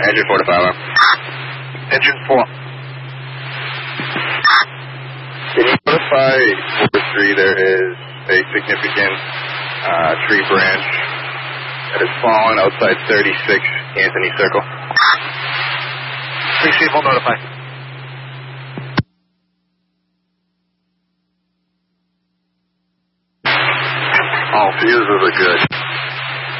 Engine 4 to 5 alarm. Engine 4. Can you notify 4-3 there is a significant tree branch that has fallen outside 36 Anthony Circle? Receive, will notify. All fuses are good.